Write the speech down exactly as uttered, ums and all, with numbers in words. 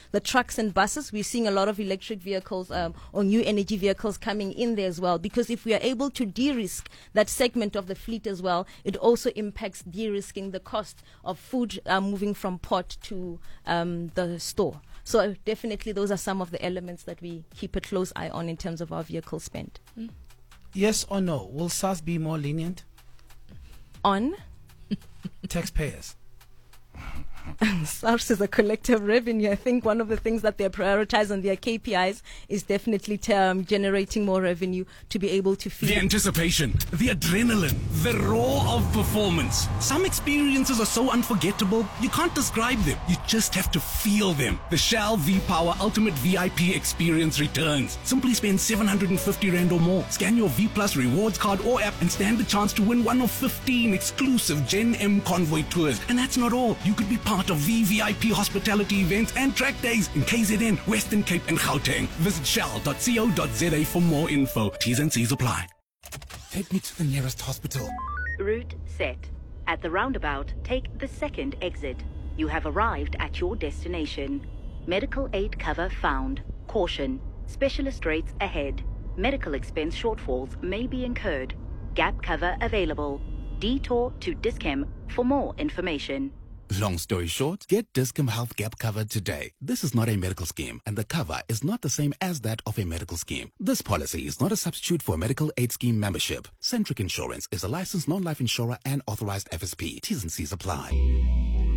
the trucks and buses. We're seeing a lot of electric vehicles um, or new energy vehicles coming in there as well, because if we are able to de-risk that segment of the fleet as well, it also impacts de-risking the cost of food uh, moving from port to um, the store. So definitely those are some of the elements that we keep a close eye on in terms of our vehicle spend. Mm. Yes or no? Will SARS be more lenient on taxpayers? SARS is a collective revenue. I think one of the things that they prioritize on their K P Is is definitely um, generating more revenue to be able to feed. The anticipation, the adrenaline, the roar of performance. Some experiences are so unforgettable, you can't describe them. You just have to feel them. The Shell V-Power Ultimate V I P experience returns. Simply spend seven hundred fifty rand or more. Scan your V Plus rewards card or app and stand the chance to win one of fifteen exclusive Gen M Convoy tours. And that's not all. You could be part of V V I P hospitality events and track days in K Z N, Western Cape and Gauteng. Visit shell dot co dot za for more info. T's and C's apply. Take me to the nearest hospital. Route set. At the roundabout, take the second exit. You have arrived at your destination. Medical aid cover found. Caution. Specialist rates ahead. Medical expense shortfalls may be incurred. Gap cover available. Detour to Dis-Chem for more information. Long story short, get Dis-Chem Health Gap cover today. This is not a medical scheme, and the cover is not the same as that of a medical scheme. This policy is not a substitute for a medical aid scheme membership. Centric Insurance is a licensed non-life insurer and authorized F S P. T's and C's apply.